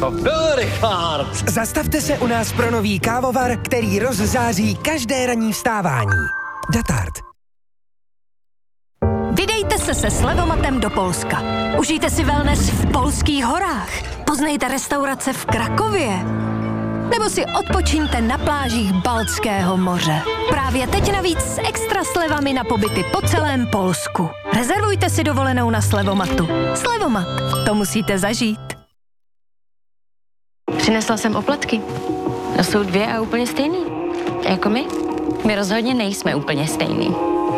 To byl Richard. Zastavte se u nás pro nový kávovar, který rozzáří každé ranní vstávání. Datard. Vydejte se Slevomatem do Polska. Užijte si wellness v polských horách. Poznejte restaurace v Krakově. Nebo si odpočiňte na plážích Baltského moře. Právě teď navíc s extra slevami na pobyty po celém Polsku. Rezervujte si dovolenou na Slevomatu. Slevomat, to musíte zažít. Přinesla jsem opletky. To jsou 2 a úplně stejný. Jako my. My rozhodně nejsme úplně stejný.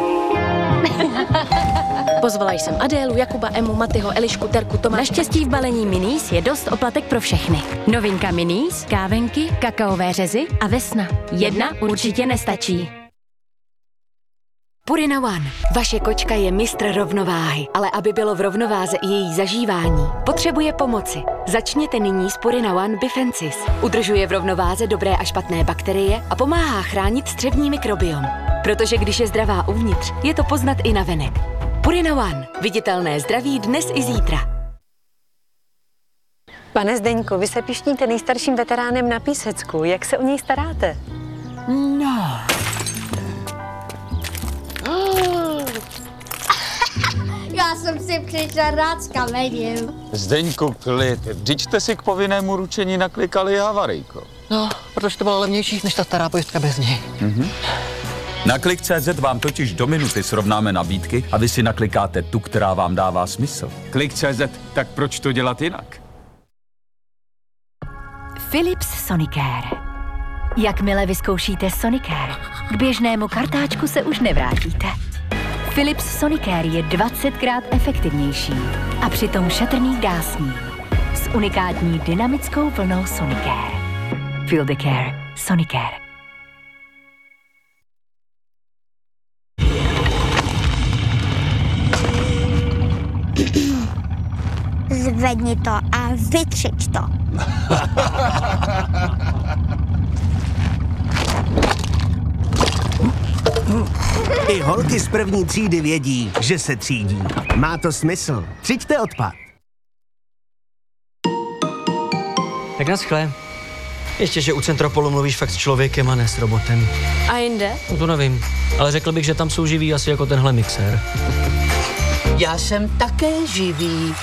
Pozvala jsem Adélu, Jakuba, Emu, Matyho, Elišku, Terku, Tomáš. Naštěstí v balení Minis je dost oplatek pro všechny. Novinka Minis, kávenky, kakaové řezy a vesna. 1 určitě nestačí. Purina One. Vaše kočka je mistr rovnováhy, ale aby bylo v rovnováze i její zažívání, potřebuje pomoci. Začněte nyní s Purina One Bifensis. Udržuje v rovnováze dobré a špatné bakterie a pomáhá chránit střevní mikrobiom. Protože když je zdravá uvnitř, je to poznat i navenek. Purina One. Viditelné zdraví dnes i zítra. Pane Zdeňku, vy se pišníte nejstarším veteránem na Písecku. Jak se o něj staráte? No. Já jsem si přišla rád s kamením. Zdeňku, klid. Vždyť jste si k povinnému ručení naklikali havarijko. No, protože to bylo levnější než ta stará pojistka bez něj. Na Klik.cz vám totiž do minuty srovnáme nabídky a vy si naklikáte tu, která vám dává smysl. Klik.cz, tak proč to dělat jinak? Philips Sonicare. Jakmile vyzkoušíte Sonicare, k běžnému kartáčku se už nevrátíte. Philips Sonicare je 20krát efektivnější a přitom šetrný k dásním. S unikátní dynamickou vlnou Sonicare. Feel the care. Sonicare. Zvedni to a vytřič to. I holky z první třídy vědí, že se třídí. Má to smysl. Třiďte odpad. Tak naschle. Ještě, že u Centropolu mluvíš fakt s člověkem a ne s robotem. A jinde? No to nevím, ale řekl bych, že tam jsou živí asi jako tenhle mixér. Já jsem také živý.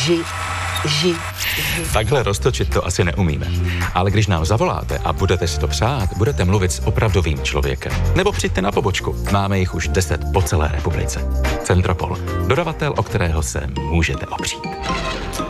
Takhle roztočit to asi neumíme. Ale když nám zavoláte a budete si to přát, budete mluvit s opravdovým člověkem. Nebo přijďte na pobočku. Máme jich už 10 po celé republice. Centropol. Dodavatel, o kterého se můžete opřít.